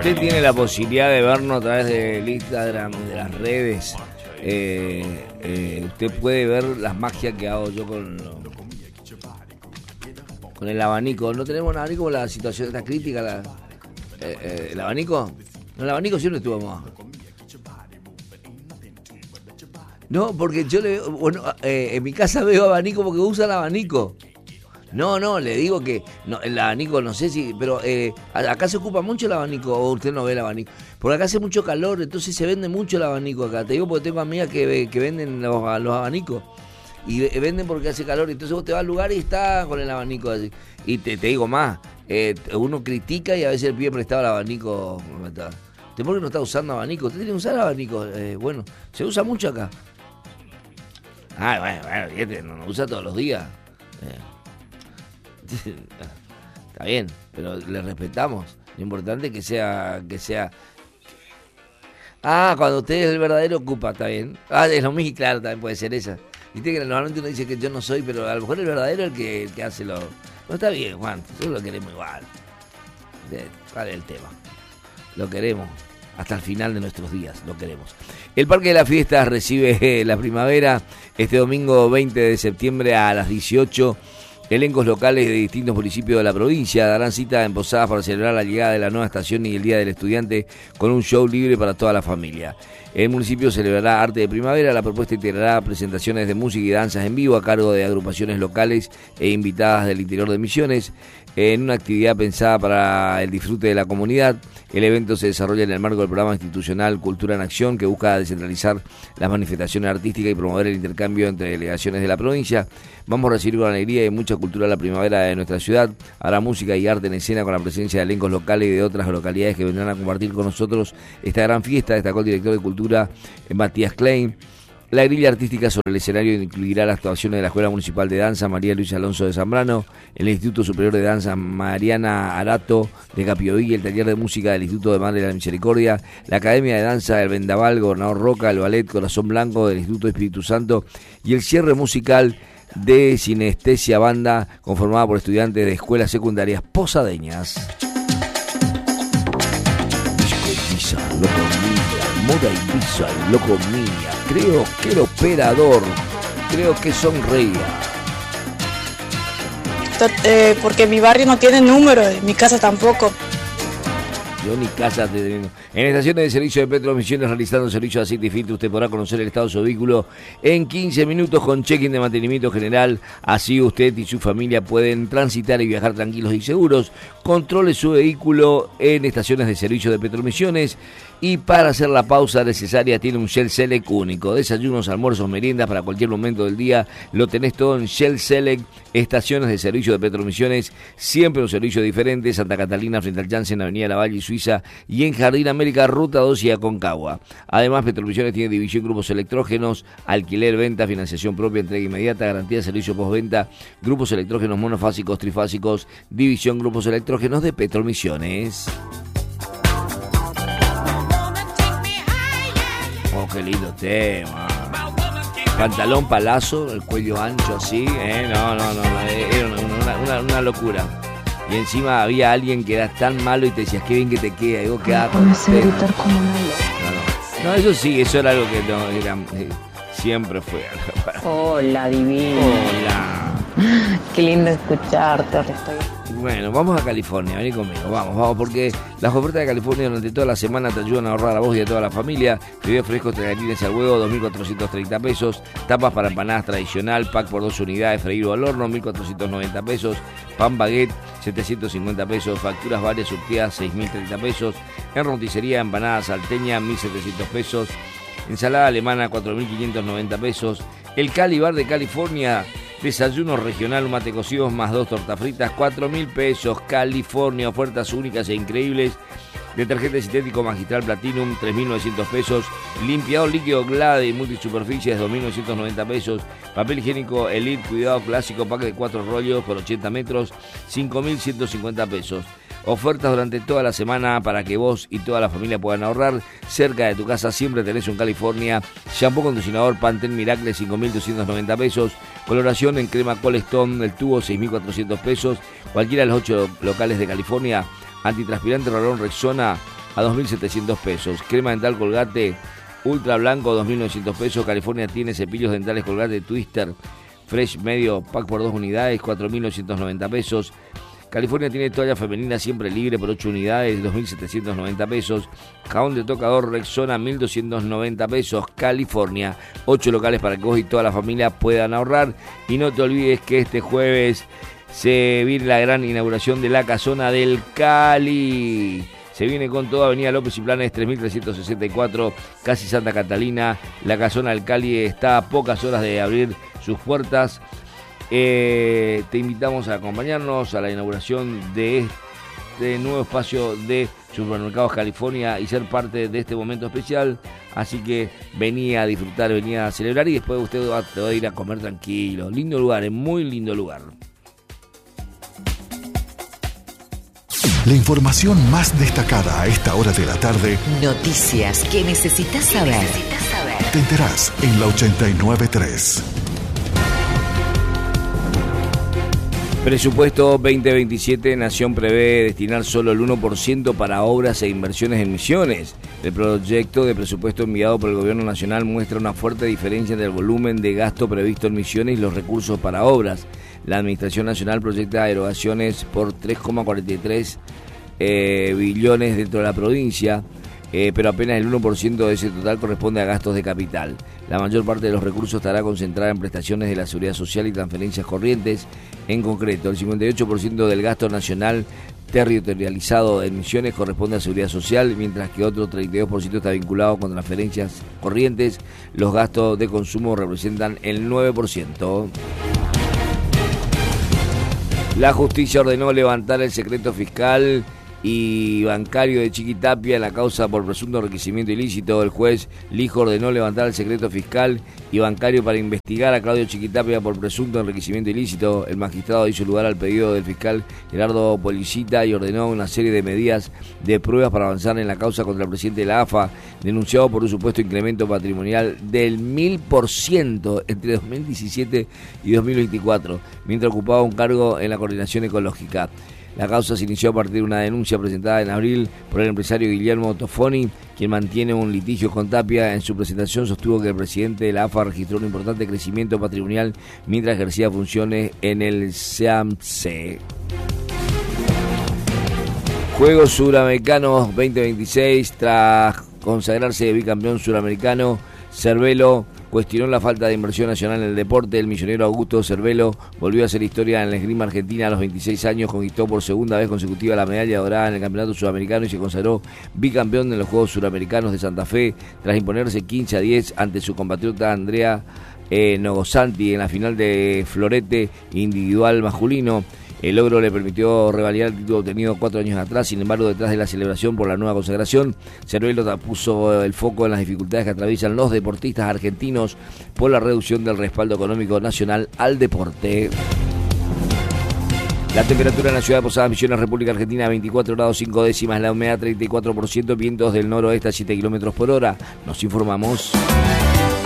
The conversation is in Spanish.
usted tiene la posibilidad de vernos a través del Instagram, de las redes, usted puede ver las magias que hago yo con el abanico. No tenemos un abanico, la situación está crítica. ¿El abanico? No, el abanico siempre estuvo más. No, porque yo en mi casa veo abanico porque usa el abanico. No, le digo que no, el abanico, no sé si, pero acá se ocupa mucho el abanico, o usted no ve el abanico, porque acá hace mucho calor, entonces se vende mucho el abanico acá. Te digo porque tengo amigas que venden los abanicos, y venden porque hace calor, entonces vos te vas al lugar y está con el abanico así. Y te digo más, uno critica y a veces el pibe prestaba el abanico. ¿Usted por qué no está usando abanico? Usted tiene que usar abanico, bueno, se usa mucho acá. Bueno, no usa todos los días. Está bien, pero le respetamos. Lo importante es que sea. Cuando usted es el verdadero ocupa, está bien. Es lo mismo, claro, también puede ser esa. Viste que normalmente uno dice que yo no soy, pero a lo mejor el verdadero es el que hace lo. No, está bien, Juan, nosotros lo queremos igual. ¿Cuál es el tema? Lo queremos. Hasta el final de nuestros días, lo queremos. El Parque de las Fiestas recibe la primavera este domingo 20 de septiembre a las 18. Elencos locales de distintos municipios de la provincia darán cita en Posadas para celebrar la llegada de la nueva estación y el Día del Estudiante con un show libre para toda la familia. El municipio celebrará Arte de Primavera. La propuesta integrará presentaciones de música y danzas en vivo a cargo de agrupaciones locales e invitadas del interior de Misiones. En una actividad pensada para el disfrute de la comunidad, el evento se desarrolla en el marco del programa institucional Cultura en Acción, que busca descentralizar las manifestaciones artísticas y promover el intercambio entre delegaciones de la provincia. Vamos a recibir con alegría y mucha cultura la primavera de nuestra ciudad. Habrá música y arte en escena con la presencia de elencos locales y de otras localidades que vendrán a compartir con nosotros esta gran fiesta, destacó el director de Cultura, Matías Klein. La grilla artística sobre el escenario incluirá las actuaciones de la Escuela Municipal de Danza María Luisa Alonso de Zambrano, el Instituto Superior de Danza Mariana Arato de Capioí, el taller de música del Instituto de Madre de la Misericordia, la Academia de Danza del Vendaval, Gobernador Roca, el Ballet Corazón Blanco del Instituto Espíritu Santo y el cierre musical de Sinestesia Banda, conformada por estudiantes de escuelas secundarias posadeñas. Moda Ibiza, loco mía, creo que el operador, creo que sonreía. Porque mi barrio no tiene número, mi casa tampoco. Yo ni casa te tengo. En estaciones de servicio de Petro Misiones realizando servicio de aceite y filtro, usted podrá conocer el estado de su vehículo en 15 minutos con check-in de mantenimiento general. Así usted y su familia pueden transitar y viajar tranquilos y seguros. Controle su vehículo en estaciones de servicio de Petro Misiones. Y para hacer la pausa necesaria tiene un Shell Select único. Desayunos, almuerzos, meriendas para cualquier momento del día. Lo tenés todo en Shell Select, estaciones de servicio de Petro Misiones. Siempre un servicio diferente. Santa Catalina frente al Janssen, Avenida Lavalle y Suiza. Y en Jardín América, Ruta 2 y Aconcagua. Además, Petro Misiones tiene división grupos electrógenos, alquiler, venta, financiación propia, entrega inmediata, garantía de servicio postventa, grupos electrógenos monofásicos, trifásicos, división grupos electrógenos de Petro Misiones. Oh, qué lindo tema. Pantalón palazo, el cuello ancho así, no, era una locura. Y encima había alguien que era tan malo y te decías, qué bien que te queda. Digo, quedaba contento. No, eso sí, eso era algo que no era, siempre fue. Hola, divino. Hola. Qué lindo escucharte. Bueno, vamos a California, vení conmigo, vamos, porque las ofertas de California durante toda la semana te ayudan a ahorrar a vos y a toda la familia. Fideos frescos, tallarines al huevo, 2.430 pesos. Tapas para empanadas tradicional, pack por 2 unidades, freído al horno, 1.490 pesos. Pan baguette, 750 pesos. Facturas varias surtidas, 6.030 pesos. En roticería, empanadas salteña, 1.700 pesos. Ensalada alemana, 4.590 pesos. El Cali Bar de California, desayuno regional, un mate cocidos más 2 tortas fritas, 4.000 pesos. California, ofertas únicas e increíbles. Detergente sintético Magistral Platinum, 3.900 pesos. Limpiador líquido Glade multisuperficies, 2.990 pesos. Papel higiénico Elite Cuidado Clásico, pack de 4 rollos por 80 metros, 5.150 pesos. Ofertas durante toda la semana para que vos y toda la familia puedan ahorrar. Cerca de tu casa siempre tenés un California. Shampoo acondicionador Pantene Miracle, 5.290 pesos. Coloración en crema Colestone, el tubo, 6.400 pesos. Cualquiera de los 8 locales de California. Antitranspirante Rolón Rexona a 2.700 pesos. Crema dental Colgate Ultra Blanco, 2.900 pesos. California tiene cepillos dentales Colgate Twister Fresh medio pack por 2 unidades, 4.990 pesos. California tiene toalla femenina siempre libre por 8 unidades, 2.790 pesos. Jabón de tocador Rexona, 1.290 pesos. California, 8 locales para que vos y toda la familia puedan ahorrar. Y no te olvides que este jueves se viene la gran inauguración de la Casona del Cali. Se viene con todo, Avenida López y Planes 3364, casi Santa Catalina. La Casona del Cali está a pocas horas de abrir sus puertas. Te invitamos a acompañarnos a la inauguración de este nuevo espacio de Supermercados California y ser parte de este momento especial. Así que venía a disfrutar, venía a celebrar y después usted te va a ir a comer tranquilo. Lindo lugar, muy lindo lugar. La información más destacada a esta hora de la tarde. Noticias que necesitas saber. Te enterás en la 89.3. Presupuesto 2027, Nación prevé destinar solo el 1% para obras e inversiones en Misiones. El proyecto de presupuesto enviado por el Gobierno Nacional muestra una fuerte diferencia entre el volumen de gasto previsto en Misiones y los recursos para obras. La Administración Nacional proyecta erogaciones por 3,43 billones dentro de la provincia, pero apenas el 1% de ese total corresponde a gastos de capital. La mayor parte de los recursos estará concentrada en prestaciones de la Seguridad Social y transferencias corrientes. En concreto, el 58% del gasto nacional territorializado en Misiones corresponde a Seguridad Social, mientras que otro 32% está vinculado con transferencias corrientes. Los gastos de consumo representan el 9%. La justicia ordenó levantar el secreto fiscal y bancario de Chiquitapia en la causa por presunto enriquecimiento ilícito. El juez Lijo ordenó levantar el secreto fiscal y bancario para investigar a Claudio Chiquitapia por presunto enriquecimiento ilícito. El magistrado hizo lugar al pedido del fiscal Gerardo Policita y ordenó una serie de medidas de pruebas para avanzar en la causa contra el presidente de la AFA, denunciado por un supuesto incremento patrimonial del 1000% entre 2017 y 2024, mientras ocupaba un cargo en la coordinación ecológica. La causa se inició a partir de una denuncia presentada en abril por el empresario Guillermo Tofoni, quien mantiene un litigio con Tapia. En su presentación sostuvo que el presidente de la AFA registró un importante crecimiento patrimonial mientras ejercía funciones en el SEAMSE. Juegos Suramericanos 2026, tras consagrarse bicampeón suramericano, Cervélo cuestionó la falta de inversión nacional en el deporte. El millonero Augusto Cervélo volvió a hacer historia en la esgrima argentina a los 26 años, conquistó por segunda vez consecutiva la medalla dorada en el campeonato sudamericano y se consagró bicampeón en los Juegos Suramericanos de Santa Fe tras imponerse 15-10 ante su compatriota Andrea Nogosanti en la final de florete individual masculino. El logro le permitió revalidar el título obtenido 4 años atrás. Sin embargo, detrás de la celebración por la nueva consagración, Cervélo puso el foco en las dificultades que atraviesan los deportistas argentinos por la reducción del respaldo económico nacional al deporte. La temperatura en la ciudad de Posadas Misiones, República Argentina, 24 grados 5 décimas, la humedad 34%, vientos del noroeste a 7 kilómetros por hora. Nos informamos.